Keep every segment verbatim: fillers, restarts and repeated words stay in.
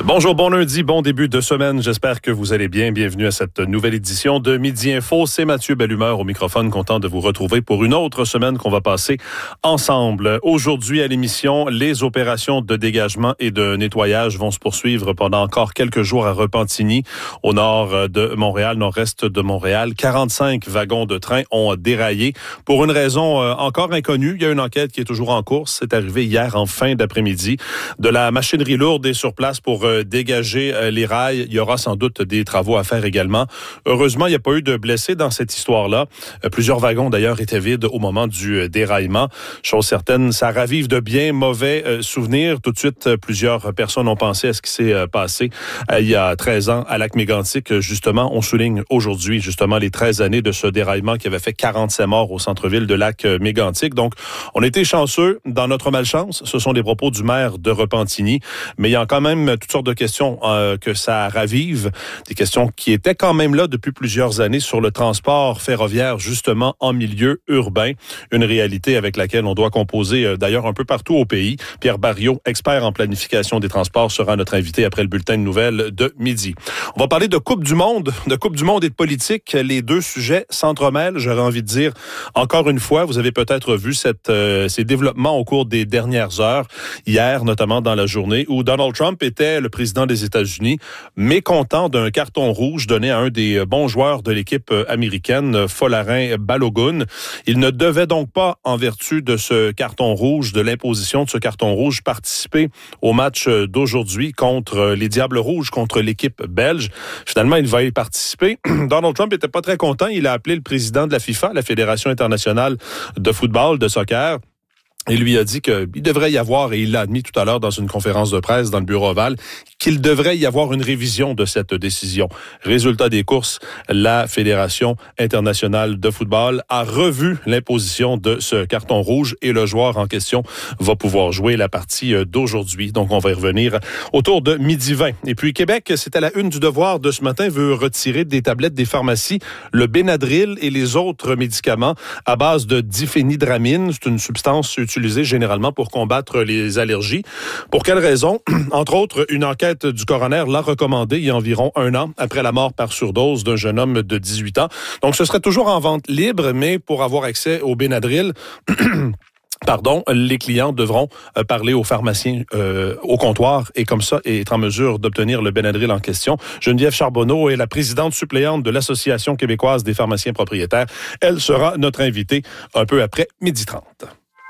Bonjour, bon lundi, bon début de semaine. J'espère que vous allez bien. Bienvenue à cette nouvelle édition de Midi Info. C'est Mathieu Bellumeur au microphone, content de vous retrouver pour une autre semaine qu'on va passer ensemble. Aujourd'hui à l'émission, les opérations de dégagement et de nettoyage vont se poursuivre pendant encore quelques jours à Repentigny, au nord de Montréal, nord-est de Montréal. quarante-cinq wagons de train ont déraillé pour une raison encore inconnue. Il y a une enquête qui est toujours en cours. C'est arrivé hier en fin d'après-midi. De la machinerie lourde est sur place pour dégager les rails. Il y aura sans doute des travaux à faire également. Heureusement, il n'y a pas eu de blessés dans cette histoire-là. Plusieurs wagons, d'ailleurs, étaient vides au moment du déraillement. Chose certaine, ça ravive de bien mauvais souvenirs. Tout de suite, plusieurs personnes ont pensé à ce qui s'est passé il y a treize ans à Lac-Mégantic. Justement, on souligne aujourd'hui, justement, les treize années de ce déraillement qui avait fait quarante-sept morts au centre-ville de Lac-Mégantic. Donc, on était chanceux dans notre malchance. Ce sont des propos du maire de Repentigny. Mais il y a quand même toutes sortes de questions euh, que ça ravive, des questions qui étaient quand même là depuis plusieurs années sur le transport ferroviaire, justement en milieu urbain, une réalité avec laquelle on doit composer euh, d'ailleurs un peu partout au pays. Pierre Barriot, expert en planification des transports, sera notre invité après le bulletin de nouvelles de midi. On va parler de Coupe du Monde, de Coupe du Monde et de politique. Les deux sujets s'entremêlent, j'aurais envie de dire. Encore une fois, vous avez peut-être vu cette, euh, ces développements au cours des dernières heures, hier notamment dans la journée, où Donald Trump était le président des États-Unis, mécontent d'un carton rouge donné à un des bons joueurs de l'équipe américaine, Folarin Balogun. Il ne devait donc pas, en vertu de ce carton rouge, de l'imposition de ce carton rouge, participer au match d'aujourd'hui contre les Diables Rouges, contre l'équipe belge. Finalement, il va y participer. Donald Trump n'était pas très content. Il a appelé le président de la FIFA, la Fédération internationale de football, de soccer, et lui a dit qu'il devrait y avoir, et il l'a admis tout à l'heure dans une conférence de presse dans le bureau ovale, qu'il devrait y avoir une révision de cette décision. Résultat des courses, la Fédération internationale de football a revu l'imposition de ce carton rouge et le joueur en question va pouvoir jouer la partie d'aujourd'hui. Donc, on va y revenir autour de midi vingt. Et puis, Québec, c'est à la une du Devoir de ce matin, veut retirer des tablettes des pharmacies le Benadryl et les autres médicaments à base de diphénhydramine. C'est une substance utilisée utilisé généralement pour combattre les allergies. Pour quelles raisons? Entre autres, une enquête du coroner l'a recommandé il y a environ un an après la mort par surdose d'un jeune homme de dix-huit ans. Donc, ce serait toujours en vente libre, mais pour avoir accès au Benadryl... Pardon, les clients devront euh, parler aux pharmaciens euh, au comptoir et comme ça être en mesure d'obtenir le Benadryl en question. Geneviève Charbonneau est la présidente suppléante de l'Association québécoise des pharmaciens propriétaires. Elle sera notre invitée un peu après midi trente.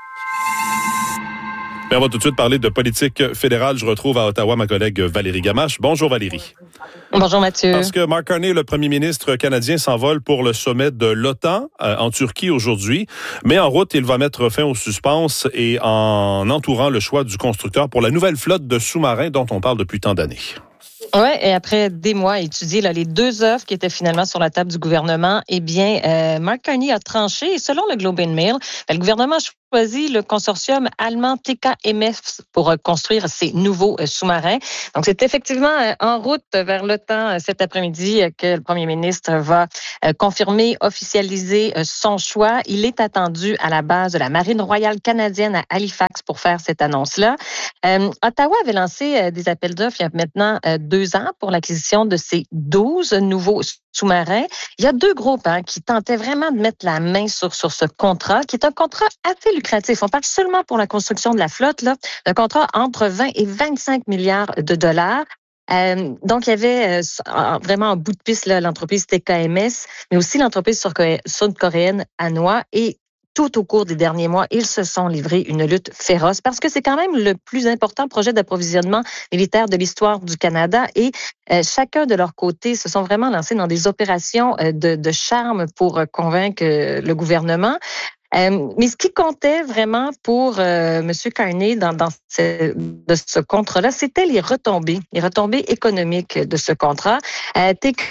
Mais on va tout de suite parler de politique fédérale. Je retrouve à Ottawa ma collègue Valérie Gamache. Bonjour Valérie. Bonjour Mathieu. Parce que Mark Carney, le premier ministre canadien, s'envole pour le sommet de l'OTAN euh, en Turquie aujourd'hui. Mais en route, il va mettre fin au suspense et en entourant le choix du constructeur pour la nouvelle flotte de sous-marins dont on parle depuis tant d'années. Oui, et après des mois à étudier là, les deux offres qui étaient finalement sur la table du gouvernement, eh bien, euh, Mark Carney a tranché. Et selon le Globe and Mail, ben, le gouvernement a choisi le consortium allemand T K M S pour euh, construire ces nouveaux euh, sous-marins. Donc, c'est effectivement euh, en route vers l'OTAN euh, cet après-midi euh, que le premier ministre va euh, confirmer, officialiser euh, son choix. Il est attendu à la base de la Marine royale canadienne à Halifax pour faire cette annonce-là. Euh, Ottawa avait lancé euh, des appels d'offres il y a maintenant euh, deux ans pour l'acquisition de ces douze nouveaux sous-marins. Il y a deux groupes hein, qui tentaient vraiment de mettre la main sur, sur ce contrat, qui est un contrat assez lucratif. On parle seulement pour la construction de la flotte, là, un contrat entre vingt et vingt-cinq milliards de dollars. Euh, donc, il y avait euh, vraiment en bout de piste là, l'entreprise T K M S, mais aussi l'entreprise sud-coréenne Hanwha. Et tout au cours des derniers mois, ils se sont livrés une lutte féroce parce que c'est quand même le plus important projet d'approvisionnement militaire de l'histoire du Canada et euh, chacun de leur côté se sont vraiment lancés dans des opérations euh, de, de charme pour euh, convaincre euh, le gouvernement. Euh, mais ce qui comptait vraiment pour euh, M. Carney dans, dans ce, de ce contrat-là, c'était les retombées, les retombées économiques de ce contrat. Euh, T K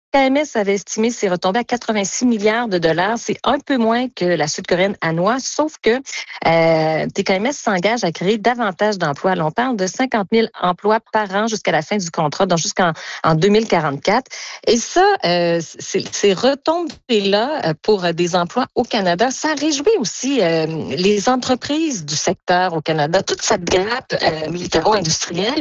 M S avait estimé ses retombées à quatre-vingt-six milliards de dollars. C'est un peu moins que la sud-coréenne Hanwha, sauf que euh, T K M S s'engage à créer davantage d'emplois. Là, on parle de cinquante mille emplois par an jusqu'à la fin du contrat, donc jusqu'en en deux mille quarante-quatre. Et ça, euh, c'est, ces retombées-là pour des emplois au Canada, ça réjouit aussi euh, les entreprises du secteur au Canada. Toute cette grappe euh, militaro-industrielle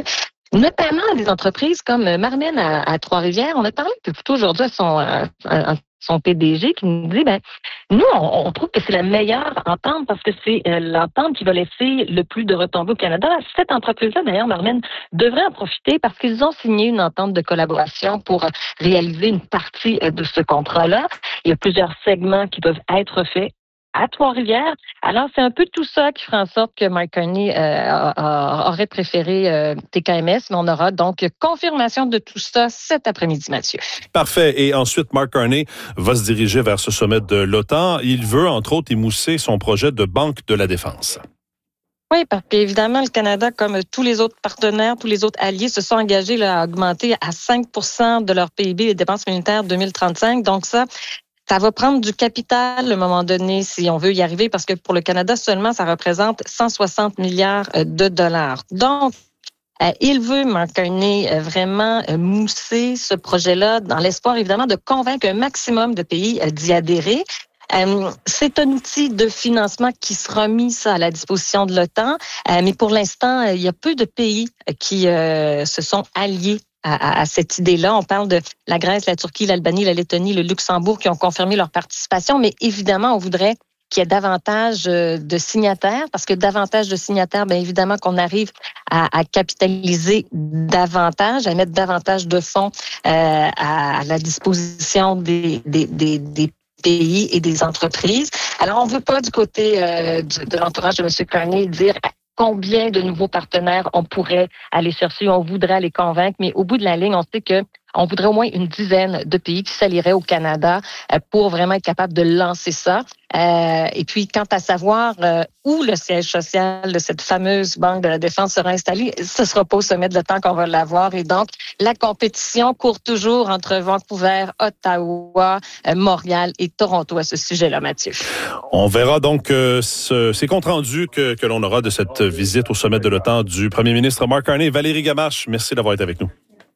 Notamment des entreprises comme Marmen à, à Trois-Rivières. On a parlé un peu plus tôt aujourd'hui à son, à, à son P D G qui nous dit, ben, nous, on, on trouve que c'est la meilleure entente parce que c'est euh, l'entente qui va laisser le plus de retombées au Canada. Cette entreprise-là, d'ailleurs, Marmen, devrait en profiter parce qu'ils ont signé une entente de collaboration pour réaliser une partie de ce contrat-là. Il y a plusieurs segments qui peuvent être faits à Trois-Rivières. Alors, c'est un peu tout ça qui fera en sorte que Mark Carney euh, a, a, aurait préféré euh, T K M S, mais on aura donc confirmation de tout ça cet après-midi, Mathieu. Parfait. Et ensuite, Mark Carney va se diriger vers ce sommet de l'OTAN. Il veut, entre autres, émousser son projet de banque de la défense. Oui, parce qu'évidemment, le Canada, comme tous les autres partenaires, tous les autres alliés, se sont engagés là, à augmenter à cinq pour cent de leur P I B les dépenses militaires deux mille trente-cinq. Donc ça, Ça va prendre du capital à un moment donné si on veut y arriver parce que pour le Canada seulement, ça représente cent soixante milliards de dollars. Donc, euh, il veut, Mark Carney, euh, vraiment euh, mousser ce projet-là dans l'espoir évidemment de convaincre un maximum de pays euh, d'y adhérer. Euh, c'est un outil de financement qui sera mis ça, à la disposition de l'OTAN, euh, mais pour l'instant, il y a peu de pays qui euh, se sont alliés À, à, à cette idée-là. On parle de la Grèce, la Turquie, l'Albanie, la Lettonie, le Luxembourg qui ont confirmé leur participation, mais évidemment, on voudrait qu'il y ait davantage de signataires, parce que davantage de signataires, bien évidemment qu'on arrive à, à capitaliser davantage, à mettre davantage de fonds euh, à, à la disposition des, des, des, des pays et des entreprises. Alors, on ne veut pas du côté euh, de, de l'entourage de M. Carney dire combien de nouveaux partenaires on pourrait aller chercher, on voudrait les convaincre, mais au bout de la ligne, on sait que on voudrait au moins une dizaine de pays qui s'allieraient au Canada pour vraiment être capable de lancer ça. Euh, et puis, quant à savoir euh, où le siège social de cette fameuse Banque de la Défense sera installé, ce ne sera pas au sommet de l'OTAN qu'on va l'avoir. Et donc, la compétition court toujours entre Vancouver, Ottawa, euh, Montréal et Toronto à ce sujet-là, Mathieu. On verra donc euh, ce, ces comptes rendus que, que l'on aura de cette visite au sommet de l'OTAN du premier ministre Mark Carney. Valérie Gamache, merci d'avoir été avec nous.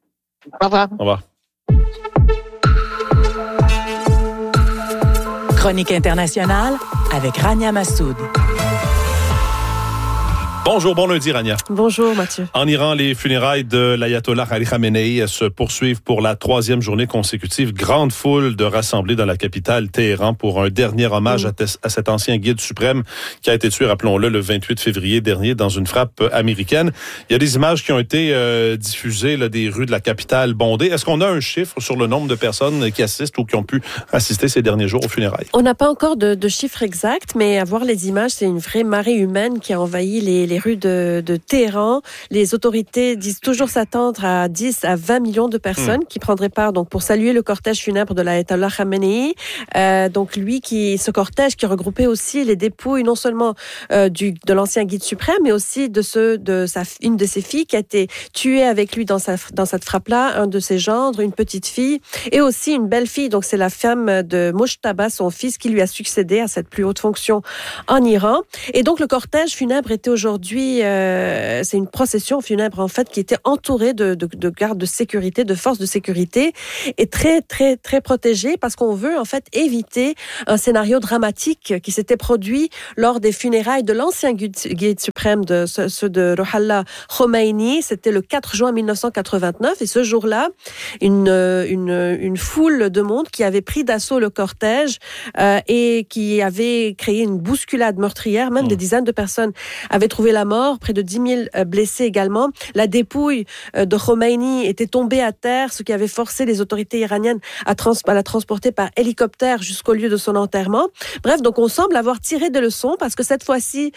Au revoir. Au revoir. Chronique internationale avec Rania Massoud. Bonjour, bon lundi, Rania. Bonjour, Mathieu. En Iran, les funérailles de l'ayatollah Ali Khamenei se poursuivent pour la troisième journée consécutive. Grande foule de rassemblés dans la capitale, Téhéran, pour un dernier hommage mmh. à, te- à cet ancien guide suprême qui a été tué, rappelons-le, le vingt-huit février dernier dans une frappe américaine. Il y a des images qui ont été euh, diffusées là, des rues de la capitale bondées. Est-ce qu'on a un chiffre sur le nombre de personnes qui assistent ou qui ont pu assister ces derniers jours aux funérailles? On n'a pas encore de, de chiffre exact, mais à voir les images, c'est une vraie marée humaine qui a envahi les, les rues de, de Téhéran. Les autorités disent toujours s'attendre à dix à vingt millions de personnes mmh. qui prendraient part donc pour saluer le cortège funèbre de l'ayatollah Khamenei. Euh, donc lui qui, ce cortège qui regroupait aussi les dépouilles non seulement euh, du de l'ancien guide suprême, mais aussi de ceux de sa une de ses filles qui a été tuée avec lui dans sa dans cette frappe-là, un de ses gendres, une petite fille et aussi une belle fille. Donc c'est la femme de Mojtaba, son fils, qui lui a succédé à cette plus haute fonction en Iran. Et donc le cortège funèbre était aujourd'hui Euh, c'est une procession funèbre en fait qui était entourée de, de, de gardes de sécurité, de forces de sécurité et très très très protégée parce qu'on veut en fait éviter un scénario dramatique qui s'était produit lors des funérailles de l'ancien guide, guide suprême de ceux ce de Ruhollah Khomeini. C'était le quatre juin mille neuf cent quatre-vingt-neuf et ce jour-là, une une une foule de monde qui avait pris d'assaut le cortège euh, et qui avait créé une bousculade meurtrière. Même mmh. des dizaines de personnes avaient trouvé la mort. Près de dix mille blessés également. La dépouille de Khomeini était tombée à terre, ce qui avait forcé les autorités iraniennes à, trans- à la transporter par hélicoptère jusqu'au lieu de son enterrement. Bref, donc on semble avoir tiré des leçons parce que cette fois-ci,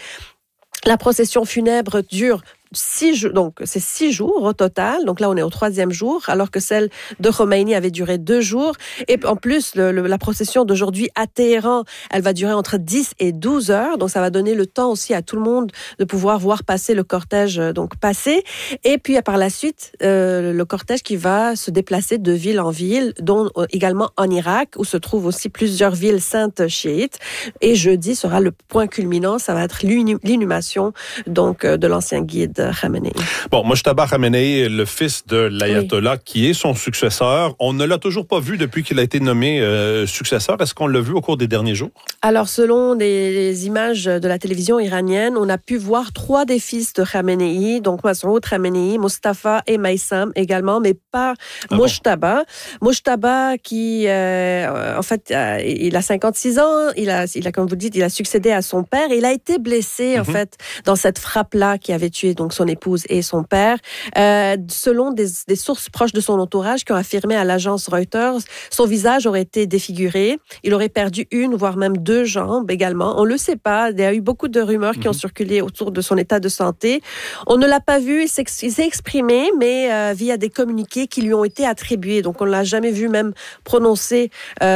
la procession funèbre dure Six jours, donc c'est six jours au total. Donc là, on est au troisième jour, alors que celle de Khomeini avait duré deux jours. Et en plus, le, le, la procession d'aujourd'hui à Téhéran, elle va durer entre dix et douze heures. Donc ça va donner le temps aussi à tout le monde de pouvoir voir passer le cortège, donc passer. Et puis par la suite, euh, le cortège qui va se déplacer de ville en ville, dont également en Irak, où se trouvent aussi plusieurs villes saintes chiites. Et jeudi sera le point culminant, ça va être l'inhumation donc de l'ancien guide Khamenei. Bon, Mojtaba Khamenei, le fils de l'ayatollah, oui. qui est son successeur, on ne l'a toujours pas vu depuis qu'il a été nommé euh, successeur. Est-ce qu'on l'a vu au cours des derniers jours? Alors, selon des, des images de la télévision iranienne, on a pu voir trois des fils de Khamenei, donc Massoud Khamenei, Mustafa et Maïsam également, mais pas ah Mojtaba. Bon? Mojtaba qui, euh, en fait, euh, il a cinquante-six ans, il a, il a, comme vous dites, il a succédé à son père. Il a été blessé, mm-hmm. en fait, dans cette frappe-là qui avait tué donc son épouse et son père. Euh, selon des, des sources proches de son entourage qui ont affirmé à l'agence Reuters, son visage aurait été défiguré. Il aurait perdu une, voire même deux jambes également. On le sait pas. Il y a eu beaucoup de rumeurs mm-hmm. qui ont circulé autour de son état de santé. On ne l'a pas vu. Il s'est, il s'est exprimé, mais euh, via des communiqués qui lui ont été attribués. Donc, on l'a jamais vu même prononcer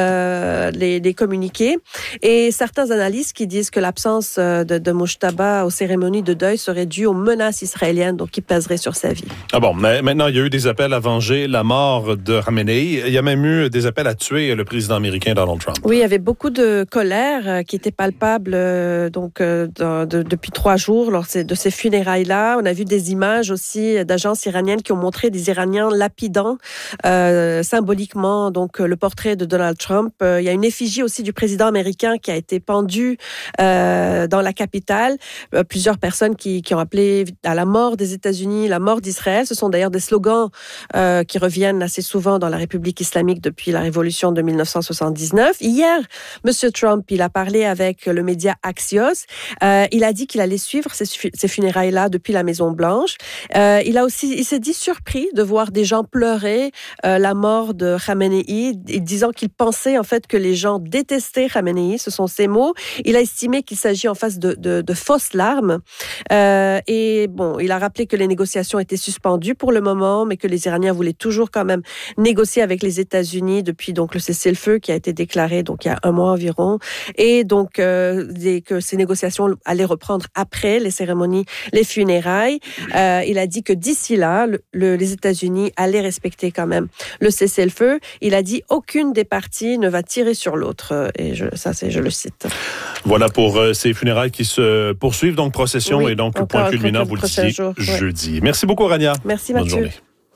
euh, les, les communiqués. Et certains analystes qui disent que l'absence de, de Mojtaba aux cérémonies de deuil serait due aux menaces israéliennes, donc qui pèseraient sur sa vie. Ah bon, mais maintenant, il y a eu des appels à venger la mort de Khamenei. Il y a même eu des appels à tuer le président américain Donald Trump. Oui, il y avait beaucoup de colère euh, qui était palpable euh, donc, euh, de, de, depuis trois jours lors de ces funérailles-là. On a vu des images aussi d'agences iraniennes qui ont montré des Iraniens lapidant euh, symboliquement donc, le portrait de Donald Trump. Euh, il y a une effigie aussi du président américain qui a été pendue euh, dans la capitale. Euh, plusieurs personnes qui, qui ont appelé à la mort des États-Unis, la mort d'Israël. Ce sont d'ailleurs des slogans euh, qui reviennent assez souvent dans la République islamique depuis la révolution de dix-neuf cent soixante-dix-neuf. Hier, M. Trump, il a parlé avec le média Axios. Euh, il a dit qu'il allait suivre ces, ces funérailles-là depuis la Maison-Blanche. Euh, il a aussi, il s'est dit surpris de voir des gens pleurer euh, la mort de Khamenei, disant qu'il pensait en fait que les gens détestaient Khamenei. Ce sont ses mots. Il a estimé qu'il s'agit en face de, de, de fausses larmes. Euh, et bon, il a rappelé que les négociations étaient suspendues pour le moment, mais que les Iraniens voulaient toujours quand même négocier avec les États-Unis depuis donc le cessez-le-feu qui a été déclaré donc il y a un mois environ, et donc euh, des, que ces négociations allaient reprendre après les cérémonies, les funérailles. Euh, il a dit que d'ici là, le, le, les États-Unis allaient respecter quand même le cessez-le-feu. Il a dit aucune des parties ne va tirer sur l'autre. Et je, ça, c'est, je le cite. Voilà pour euh, ces funérailles qui se poursuivent, donc procession oui, et donc point culminant, vous le disiez, jour, jeudi. Ouais. Merci beaucoup, Rania. Merci, Mathieu. Bonne journée.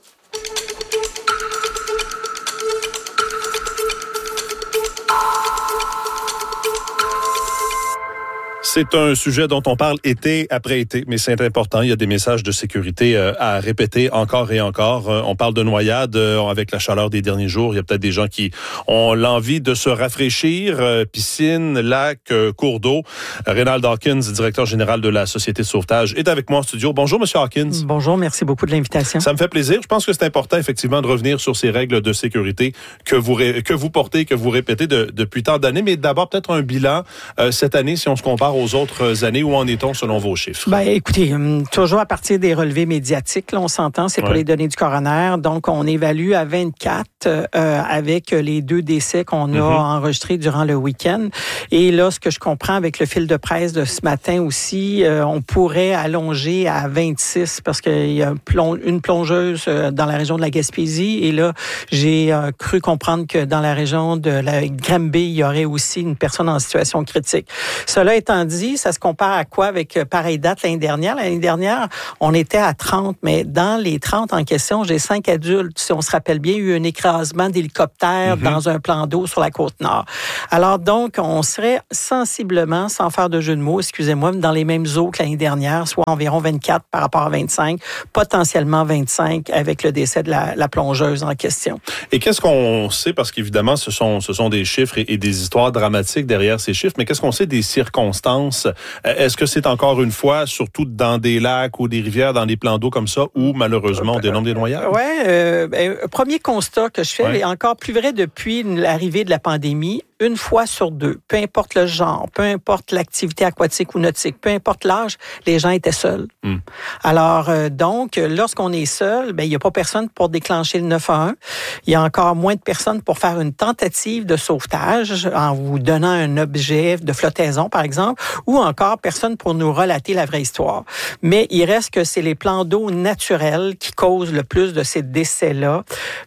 C'est un sujet dont on parle été après été, mais c'est important. Il y a des messages de sécurité à répéter encore et encore. On parle de noyade avec la chaleur des derniers jours. Il y a peut-être des gens qui ont l'envie de se rafraîchir. Piscine, lac, cours d'eau. Reynald Hawkins, directeur général de la Société de sauvetage, est avec moi en studio. Bonjour, Monsieur Hawkins. Bonjour, merci beaucoup de l'invitation. Ça me fait plaisir. Je pense que c'est important, effectivement, de revenir sur ces règles de sécurité que vous, que vous portez, que vous répétez de, depuis tant d'années. Mais d'abord, peut-être un bilan euh, cette année, si on se compare aux autres années. Où en est-on selon vos chiffres? Ben, écoutez, toujours à partir des relevés médiatiques, là, on s'entend, c'est ouais. pour les données du coroner. Donc, on évalue à vingt-quatre euh, avec les deux décès qu'on a mm-hmm. enregistrés durant le week-end. Et là, ce que je comprends avec le fil de presse de ce matin aussi, euh, on pourrait allonger à vingt-six parce qu'il y a une plongeuse dans la région de la Gaspésie. Et là, j'ai euh, cru comprendre que dans la région de la Granby, il y aurait aussi une personne en situation critique. Cela étant dit, ça se compare à quoi avec pareille date l'année dernière? L'année dernière, on était à trente, mais dans les trente en question, j'ai cinq adultes. Si on se rappelle bien, il y a eu un écrasement d'hélicoptère mm-hmm. dans un plan d'eau sur la Côte-Nord. Alors donc, on serait sensiblement, sans faire de jeu de mots, excusez-moi, dans les mêmes eaux que l'année dernière, soit environ vingt-quatre par rapport à vingt-cinq, potentiellement vingt-cinq avec le décès de la, la plongeuse en question. Et qu'est-ce qu'on sait? Parce qu'évidemment, ce sont, ce sont des chiffres et, et des histoires dramatiques derrière ces chiffres, mais qu'est-ce qu'on sait des circonstances? Est-ce que c'est encore une fois, surtout dans des lacs ou des rivières, dans des plans d'eau comme ça, où malheureusement on dénombre des noyades? Oui. Euh, ben, premier constat que je fais, ouais. est encore plus vrai depuis l'arrivée de la pandémie. Une fois sur deux, peu importe le genre, peu importe l'activité aquatique ou nautique, peu importe l'âge, les gens étaient seuls. Mm. Alors, euh, donc, lorsqu'on est seul, ben il n'y a pas personne pour déclencher le neuf un un. Il y a encore moins de personnes pour faire une tentative de sauvetage en vous donnant un objet de flottaison, par exemple, ou encore personne pour nous relater la vraie histoire. Mais il reste que c'est les plans d'eau naturels qui causent le plus de ces décès-là.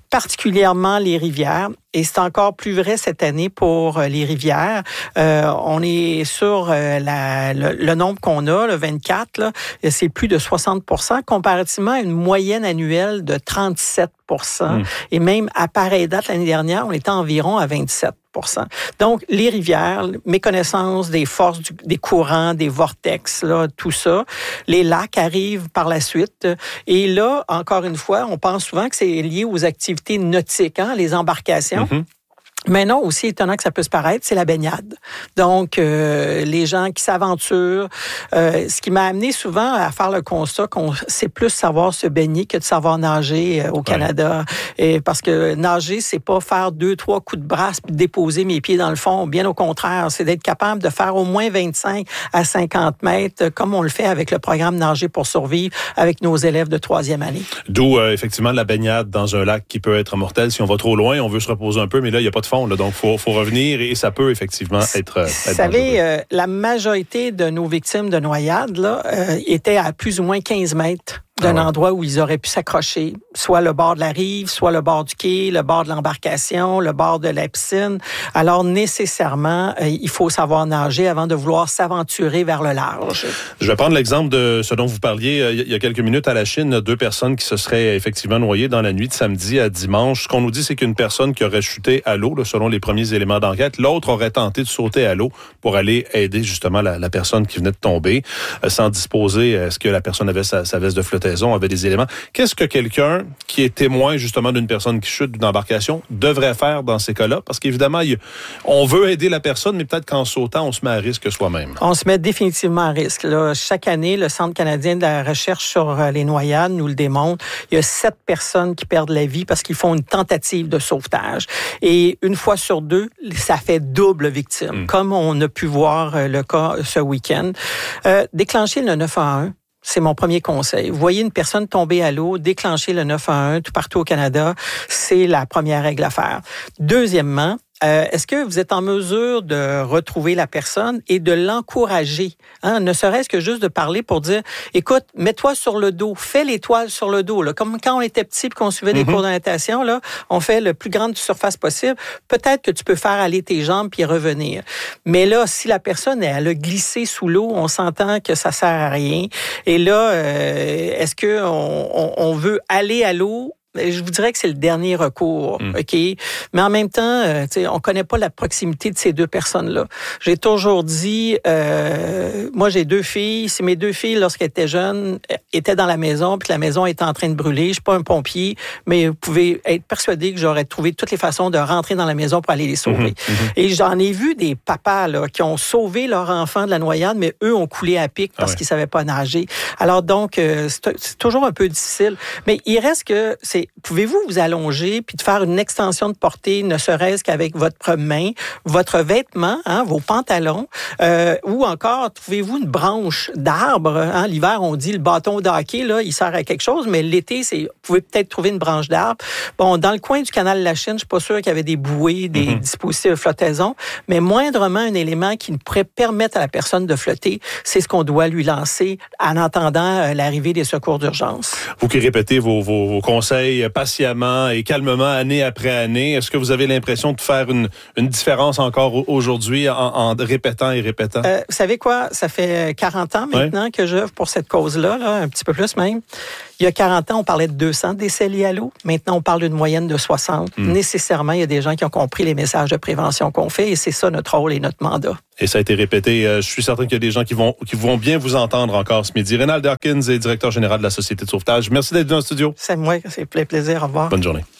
particulièrement les rivières. Et c'est encore plus vrai cette année pour les rivières. Euh, on est sur euh, la, le, le nombre qu'on a, le vingt-quatre, là, c'est plus de soixante pour cent, comparativement à une moyenne annuelle de trente-sept pour cent. Mmh. Et même à pareille date l'année dernière, on était environ à vingt-sept pour cent. Donc, les rivières, méconnaissance des forces, du, des courants, des vortex, là, tout ça. Les lacs arrivent par la suite. Et là, encore une fois, on pense souvent que c'est lié aux activités nautiques, hein, les embarcations. Mm-hmm. Mais non, aussi étonnant que ça peut se paraître, c'est la baignade. Donc, euh, les gens qui s'aventurent, euh, ce qui m'a amené souvent à faire le constat qu'on sait plus savoir se baigner que de savoir nager euh, au Canada. Ouais. Et parce que nager, c'est pas faire deux, trois coups de brasse puis déposer mes pieds dans le fond. Bien au contraire, c'est d'être capable de faire au moins vingt-cinq à cinquante mètres, comme on le fait avec le programme Nager pour survivre avec nos élèves de troisième année. D'où, euh, effectivement, la baignade dans un lac qui peut être mortel. Si on va trop loin, on veut se reposer un peu, mais là, il n'y a pas de fond. Là, donc, il faut, faut revenir et ça peut effectivement être, être Vous savez, euh, la majorité de nos victimes de noyade là, euh, étaient à plus ou moins quinze mètres d'un ah ouais. endroit où ils auraient pu s'accrocher, soit le bord de la rive, soit le bord du quai, le bord de l'embarcation, le bord de la piscine. Alors, nécessairement, euh, il faut savoir nager avant de vouloir s'aventurer vers le large. Je vais prendre l'exemple de ce dont vous parliez euh, il y a quelques minutes à la Chine, deux personnes qui se seraient effectivement noyées dans la nuit de samedi à dimanche. Ce qu'on nous dit, c'est qu'une personne qui aurait chuté à l'eau, là, selon les premiers éléments d'enquête, l'autre aurait tenté de sauter à l'eau pour aller aider justement la, la personne qui venait de tomber, euh, sans disposer, est-ce que la personne avait sa, sa veste de flottaison, avait des éléments. Qu'est-ce que quelqu'un qui est témoin justement d'une personne qui chute d'une embarcation devrait faire dans ces cas-là? Parce qu'évidemment, il, on veut aider la personne, mais peut-être qu'en sautant, on se met à risque soi-même. On se met définitivement à risque. Là, chaque année, le Centre canadien de la recherche sur les noyades nous le démontre. Il y a sept personnes qui perdent la vie parce qu'ils font une tentative de sauvetage. Et une fois sur deux, ça fait double victime, mmh. comme on a pu voir le cas ce week-end. Euh, déclencher le neuf un un. C'est mon premier conseil. Vous voyez une personne tomber à l'eau, déclencher le neuf un un tout partout au Canada, c'est la première règle à faire. Deuxièmement, Euh, est-ce que vous êtes en mesure de retrouver la personne et de l'encourager, hein, ne serait-ce que juste de parler pour dire, écoute, mets-toi sur le dos, fais l'étoile sur le dos, là, comme quand on était petit et qu'on suivait des mm-hmm. cours de natation, là, on fait le plus grande surface possible. Peut-être que tu peux faire aller tes jambes puis revenir. Mais là, si la personne elle a glissé sous l'eau, on s'entend que ça sert à rien. Et là, euh, est-ce que on, on, on veut aller à l'eau? Je vous dirais que c'est le dernier recours, mmh. OK? Mais en même temps, euh, tu sais, on connaît pas la proximité de ces deux personnes-là. J'ai toujours dit, euh, moi j'ai deux filles. Si mes deux filles, lorsqu'elles étaient jeunes, étaient dans la maison, puis la maison était en train de brûler, je suis pas un pompier, mais vous pouvez être persuadé que j'aurais trouvé toutes les façons de rentrer dans la maison pour aller les sauver. Mmh. Mmh. Et j'en ai vu des papas là qui ont sauvé leur enfant de la noyade, mais eux ont coulé à pic parce ah ouais. qu'ils savaient pas nager. Alors donc, euh, c'est, c'est toujours un peu difficile. Mais il reste que c'est pouvez-vous vous allonger puis de faire une extension de portée, ne serait-ce qu'avec votre main, votre vêtement, hein, vos pantalons, euh, ou encore, trouvez-vous une branche d'arbre. Hein, l'hiver, on dit le bâton de hockey, là, il sert à quelque chose, mais l'été, c'est, vous pouvez peut-être trouver une branche d'arbre. Bon, dans le coin du canal de la Chine, je suis pas sûr qu'il y avait des bouées, des mm-hmm. dispositifs de flottaison, mais moindrement un élément qui pourrait permettre à la personne de flotter, c'est ce qu'on doit lui lancer en attendant euh, l'arrivée des secours d'urgence. Vous qui répétez vos, vos, vos conseils patiemment et calmement, année après année, est-ce que vous avez l'impression de faire une, une différence encore aujourd'hui en, en répétant et répétant? Euh, vous savez quoi? Ça fait quarante ans maintenant ouais. que j'œuvre pour cette cause-là, là, un petit peu plus même. Il y a quarante ans, on parlait de deux cents décès liés à l'eau. Maintenant, on parle d'une moyenne de soixante. Mmh. Nécessairement, il y a des gens qui ont compris les messages de prévention qu'on fait et c'est ça notre rôle et notre mandat. Et ça a été répété. Euh, je suis certain qu'il y a des gens qui vont, qui vont bien vous entendre encore ce midi. Reynald Hawkins est directeur général de la Société de sauvetage. Merci d'être venu en studio. C'est moi, c'est un plaisir. Au revoir. Bonne journée.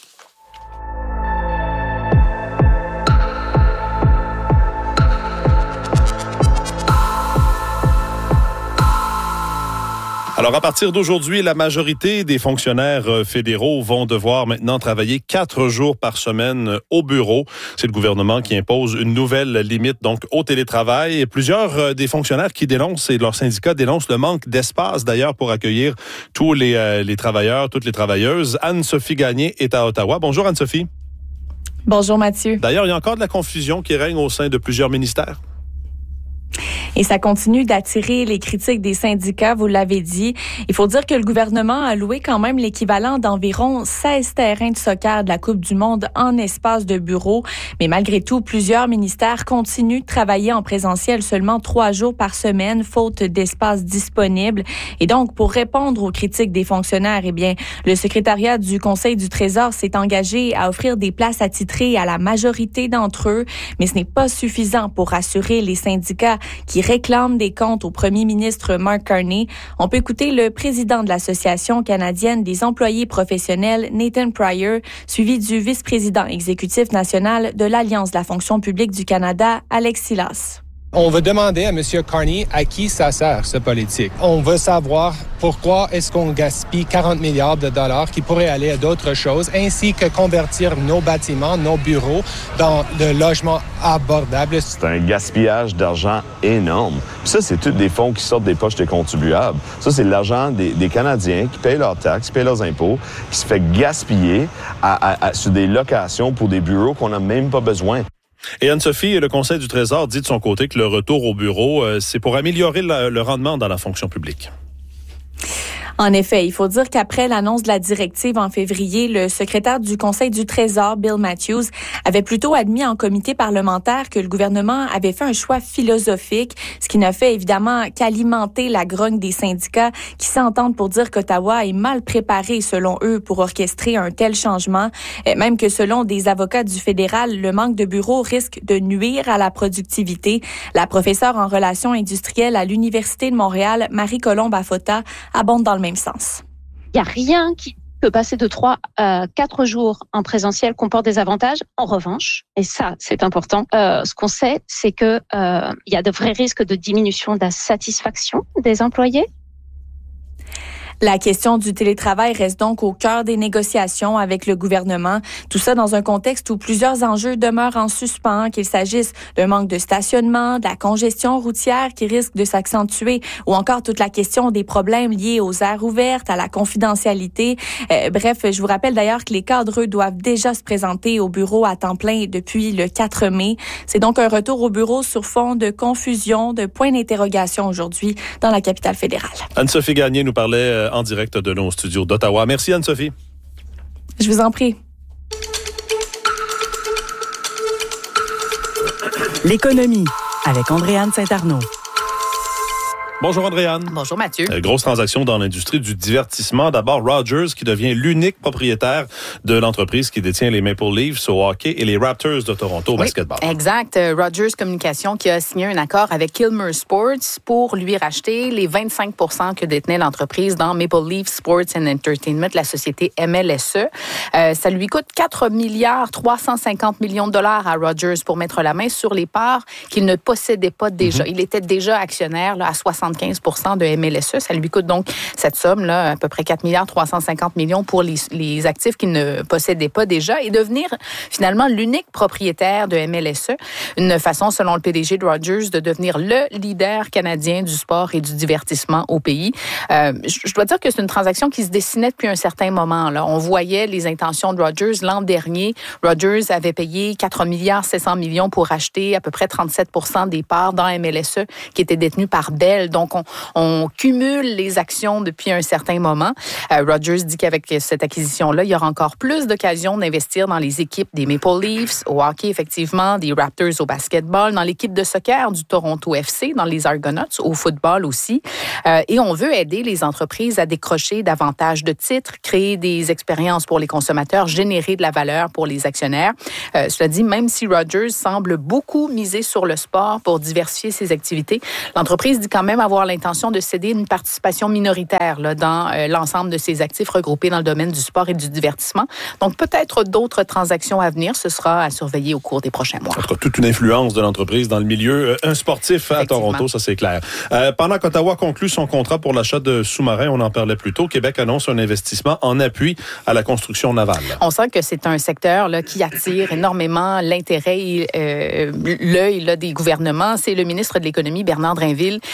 Alors, à partir d'aujourd'hui, la majorité des fonctionnaires fédéraux vont devoir maintenant travailler quatre jours par semaine au bureau. C'est le gouvernement qui impose une nouvelle limite donc au télétravail. Et plusieurs des fonctionnaires qui dénoncent, et leurs syndicats dénoncent le manque d'espace d'ailleurs pour accueillir tous les, euh, les travailleurs, toutes les travailleuses. Anne-Sophie Gagné est à Ottawa. Bonjour Anne-Sophie. Bonjour Mathieu. D'ailleurs, il y a encore de la confusion qui règne au sein de plusieurs ministères. Et ça continue d'attirer les critiques des syndicats, vous l'avez dit. Il faut dire que le gouvernement a loué quand même l'équivalent d'environ seize terrains de soccer de la Coupe du Monde en espace de bureau. Mais malgré tout, plusieurs ministères continuent de travailler en présentiel seulement trois jours par semaine, faute d'espace disponible. Et donc, pour répondre aux critiques des fonctionnaires, eh bien, le secrétariat du Conseil du Trésor s'est engagé à offrir des places attitrées à la majorité d'entre eux. Mais ce n'est pas suffisant pour rassurer les syndicats qui réclament des comptes au premier ministre Mark Carney. On peut écouter le président de l'Association canadienne des employés professionnels, Nathan Pryor, suivi du vice-président exécutif national de l'Alliance de la fonction publique du Canada, Alex Silas. On veut demander à M. Carney à qui ça sert, ce politique. On veut savoir pourquoi est-ce qu'on gaspille quarante milliards de dollars qui pourraient aller à d'autres choses, ainsi que convertir nos bâtiments, nos bureaux, dans le logement abordable. C'est un gaspillage d'argent énorme. Puis ça, c'est tous des fonds qui sortent des poches des contribuables. Ça, c'est l'argent des, des Canadiens qui payent leurs taxes, qui payent leurs impôts, qui se fait gaspiller à, à, à, sur des locations pour des bureaux qu'on n'a même pas besoin. Et Anne-Sophie, le Conseil du Trésor dit de son côté que le retour au bureau, euh, c'est pour améliorer le, le rendement dans la fonction publique. En effet, il faut dire qu'après l'annonce de la directive en février, le secrétaire du Conseil du Trésor, Bill Matthews, avait plutôt admis en comité parlementaire que le gouvernement avait fait un choix philosophique, ce qui n'a fait évidemment qu'alimenter la grogne des syndicats qui s'entendent pour dire qu'Ottawa est mal préparé, selon eux, pour orchestrer un tel changement. Même que selon des avocats du fédéral, le manque de bureaux risque de nuire à la productivité. La professeure en relations industrielles à l'Université de Montréal, Marie-Colombe Afota, abonde dans le même sens. Il n'y a rien qui peut passer de trois à quatre jours en présentiel comporte des avantages. En revanche, et ça c'est important, euh, ce qu'on sait, c'est que euh, il y a de vrais risques de diminution de la satisfaction des employés. La question du télétravail reste donc au cœur des négociations avec le gouvernement. Tout ça dans un contexte où plusieurs enjeux demeurent en suspens, qu'il s'agisse d'un manque de stationnement, de la congestion routière qui risque de s'accentuer ou encore toute la question des problèmes liés aux aires ouvertes, à la confidentialité. Euh, bref, je vous rappelle d'ailleurs que les cadres doivent déjà se présenter au bureau à temps plein depuis le quatre mai. C'est donc un retour au bureau sur fond de confusion, de points d'interrogation aujourd'hui dans la capitale fédérale. Anne-Sophie Gagné nous parlait en direct de nos studios d'Ottawa. Merci Anne-Sophie. Je vous en prie. L'économie avec Andréanne Saint-Arnaud. Bonjour Andréanne. Bonjour Mathieu. Euh, grosse transaction dans l'industrie du divertissement. D'abord, Rogers qui devient l'unique propriétaire de l'entreprise qui détient les Maple Leafs au hockey et les Raptors de Toronto au oui, basketball. Exact. Rogers Communications qui a signé un accord avec Kilmer Sports pour lui racheter les vingt-cinq pour cent que détenait l'entreprise dans Maple Leaf Sports and Entertainment, la société M L S E. Euh, ça lui coûte quatre milliards trois cent cinquante millions de dollars à Rogers pour mettre la main sur les parts qu'il ne possédait pas déjà. Mm-hmm. Il était déjà actionnaire là, à soixante-quinze pour cent de M L S E. Ça lui coûte donc cette somme, là, à peu près quatre milliards trois cent cinquante millions pour les, les actifs qu'il ne possédait pas déjà et devenir finalement l'unique propriétaire de M L S E. Une façon, selon le P D G de Rogers, de devenir le leader canadien du sport et du divertissement au pays. Euh, je dois dire que c'est une transaction qui se dessinait depuis un certain moment. Là. On voyait les intentions de Rogers. L'an dernier, Rogers avait payé quatre milliards sept cents millions pour acheter à peu près trente-sept pour cent des parts dans M L S E qui étaient détenues par Bell. Donc, on, on cumule les actions depuis un certain moment. Euh, Rogers dit qu'avec cette acquisition-là, il y aura encore plus d'occasions d'investir dans les équipes des Maple Leafs, au hockey, effectivement, des Raptors au basketball, dans l'équipe de soccer du Toronto F C, dans les Argonauts, au football aussi. Euh, et on veut aider les entreprises à décrocher davantage de titres, créer des expériences pour les consommateurs, générer de la valeur pour les actionnaires. Euh, cela dit, même si Rogers semble beaucoup miser sur le sport pour diversifier ses activités, l'entreprise dit quand même avoir l'intention de céder une participation minoritaire là, dans euh, l'ensemble de ses actifs regroupés dans le domaine du sport et du divertissement. Donc, peut-être d'autres transactions à venir. Ce sera à surveiller au cours des prochains mois. Ça sera toute une influence de l'entreprise dans le milieu. Un sportif à Toronto, ça c'est clair. Euh, pendant qu'Ottawa conclut son contrat pour l'achat de sous-marins, on en parlait plus tôt, Québec annonce un investissement en appui à la construction navale. On sent que c'est un secteur là, qui attire énormément l'intérêt et euh, l'œil là, des gouvernements. C'est le ministre de l'Économie, Bernard Drinville, qui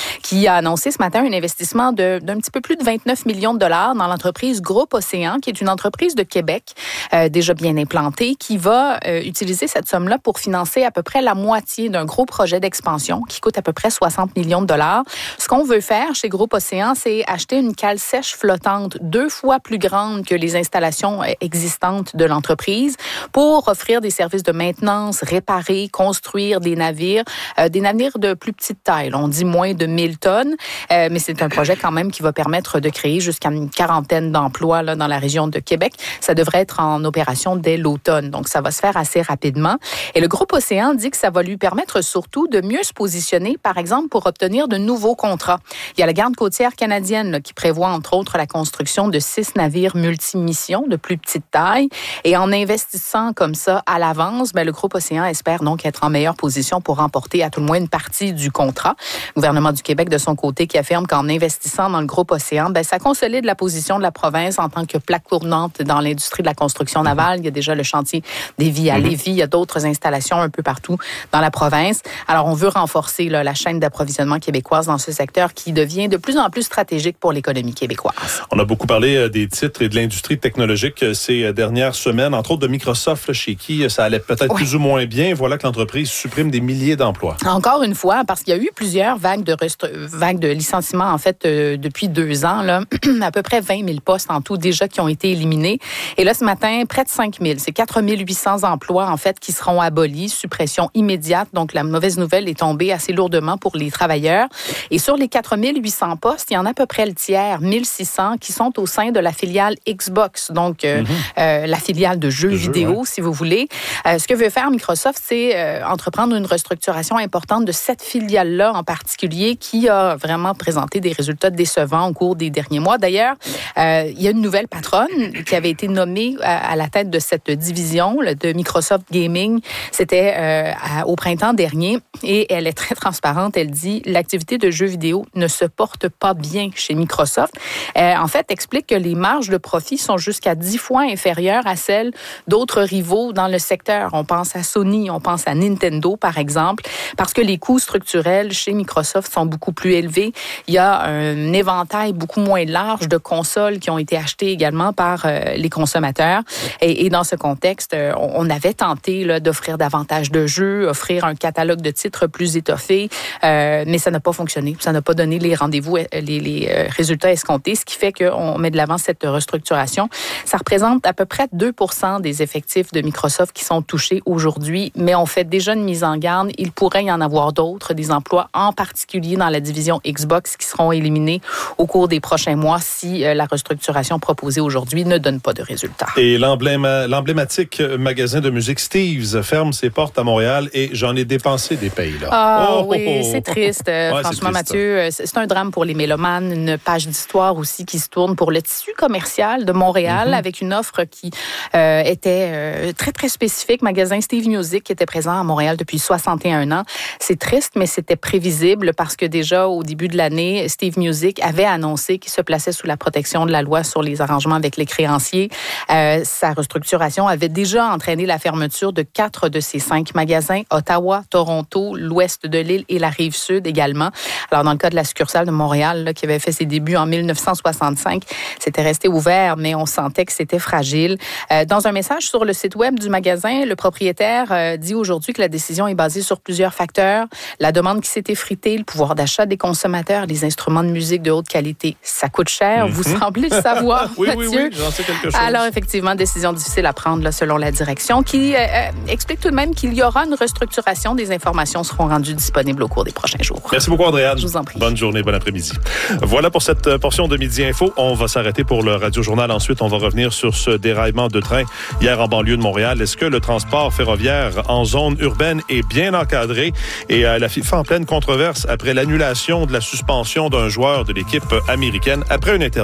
qui a annoncé ce matin un investissement de, d'un petit peu plus de vingt-neuf millions de dollars dans l'entreprise Groupe Océan, qui est une entreprise de Québec euh, déjà bien implantée, qui va euh, utiliser cette somme-là pour financer à peu près la moitié d'un gros projet d'expansion qui coûte à peu près soixante millions de dollars. Ce qu'on veut faire chez Groupe Océan, c'est acheter une cale sèche flottante deux fois plus grande que les installations existantes de l'entreprise pour offrir des services de maintenance, réparer, construire des navires, euh, des navires de plus petite taille. On dit moins de mille tonnes, euh, mais c'est un projet quand même qui va permettre de créer jusqu'à une quarantaine d'emplois là, dans la région de Québec. Ça devrait être en opération dès l'automne, donc ça va se faire assez rapidement. Et le Groupe Océan dit que ça va lui permettre surtout de mieux se positionner, par exemple, pour obtenir de nouveaux contrats. Il y a la Garde côtière canadienne là, qui prévoit, entre autres, la construction de six navires multimissions de plus petite taille. Et en investissant comme ça à l'avance, ben, le Groupe Océan espère donc être en meilleure position pour remporter à tout le moins une partie du contrat. Le gouvernement du Québec, de son côté, qui affirme qu'en investissant dans le Groupe Océan, ben, ça consolide la position de la province en tant que plaque tournante dans l'industrie de la construction navale. Il y a déjà le chantier des Vies à Lévis. Il y a d'autres installations un peu partout dans la province. Alors, on veut renforcer là, la chaîne d'approvisionnement québécoise dans ce secteur qui devient de plus en plus stratégique pour l'économie québécoise. On a beaucoup parlé des titres et de l'industrie technologique ces dernières semaines, entre autres de Microsoft, là, chez qui ça allait peut-être ouais. plus ou moins bien. Voilà que l'entreprise supprime des milliers d'emplois. Encore une fois, parce qu'il y a eu plusieurs vagues de, restru- vagues de licenciements, en fait, euh, depuis deux ans, là, à peu près vingt mille postes en tout déjà qui ont été éliminés. Et là, ce matin, près de cinq mille. C'est quatre mille huit cents emplois, en fait, qui seront abolis. Suppression immédiate. Donc, la mauvaise nouvelle est tombée assez lourdement pour les travailleurs. Et sur les quatre mille huit cents postes, il y en a à peu près le tiers, mille six cents, qui sont au sein de la filiale Xbox. Donc, euh, mm-hmm. euh, la filiale de jeux de vidéo, jeu, ouais. si vous voulez. Euh, ce que veut faire Microsoft, c'est euh, entreprendre une restructuration importante de cette filiale-là en particulier qui a vraiment présenté des résultats décevants au cours des derniers mois. D'ailleurs, euh, il y a une nouvelle patronne qui avait été nommée à, à la tête de cette division là, de Microsoft Gaming. C'était euh, à, au printemps dernier et elle est très transparente. Elle dit « L'activité de jeux vidéo ne se porte pas bien chez Microsoft. Euh, » En fait, explique que les marges de profit sont jusqu'à dix fois inférieures à celles d'autres rivaux dans le secteur. On pense à Sony, on pense à Nintendo, par exemple, parce que les coûts structurels chez Microsoft sont beaucoup plus élevés. Il y a un éventail beaucoup moins large de consoles qui ont été achetées également par euh, les consommateurs. Et, et dans ce contexte, euh, on avait tenté là, d'offrir davantage de jeux, offrir un catalogue de titres plus étoffé, euh, mais ça n'a pas fonctionné. Ça n'a pas donné les rendez-vous, les, les euh, résultats escomptés, ce qui fait qu'on met de l'avant cette restructuration. Ça représente à peu près deux pour cent des effectifs de Microsoft qui sont touchés aujourd'hui, mais on fait déjà une mise en garde. Il pourrait y en avoir d'autres, des emplois en particulier dans la division Xbox qui seront éliminés au cours des prochains mois si la restructuration proposée aujourd'hui ne donne pas de résultats. Et l'embléma, l'emblématique magasin de musique Steve's ferme ses portes à Montréal et j'en ai dépensé des payes. Là. Ah oh, oui, oh, oh. c'est triste. Ouais, franchement, c'est triste. Mathieu, c'est un drame pour les mélomanes, une page d'histoire aussi qui se tourne pour le tissu commercial de Montréal mm-hmm. avec une offre qui euh, était euh, très, très spécifique. Magasin Steve Music qui était présent à Montréal depuis soixante et un ans. C'est triste, mais c'était prévisible parce que déjà au début de l'année, Steve Music avait annoncé qu'il se plaçait sous la protection de la loi sur les arrangements avec les créanciers. Euh, sa restructuration avait déjà entraîné la fermeture de quatre de ses cinq magasins, Ottawa, Toronto, l'ouest de l'île et la rive sud également. Alors, dans le cas de la succursale de Montréal, là, qui avait fait ses débuts en mille neuf cent soixante-cinq, c'était resté ouvert, mais on sentait que c'était fragile. Euh, dans un message sur le site web du magasin, le propriétaire euh, dit aujourd'hui que la décision est basée sur plusieurs facteurs. La demande qui s'est effritée, le pouvoir d'achat des consommateurs, les instruments de musique de haute qualité. Ça coûte cher, mm-hmm. vous semblez le savoir, oui, Mathieu. Oui, oui, j'en sais quelque chose. Alors, effectivement, décision difficile à prendre là, selon la direction, qui euh, explique tout de même qu'il y aura une restructuration. Des informations seront rendues disponibles au cours des prochains jours. Merci beaucoup, Andréane. Je vous en prie. Bonne journée, bon après-midi. Voilà pour cette portion de Midi Info. On va s'arrêter pour le Radio-Journal. Ensuite, on va revenir sur ce déraillement de train hier en banlieue de Montréal. Est-ce que le transport ferroviaire en zone urbaine est bien encadré? Et euh, la FIFA en pleine controverse après l'annulation de la suspension d'un joueur de l'équipe américaine après une interview.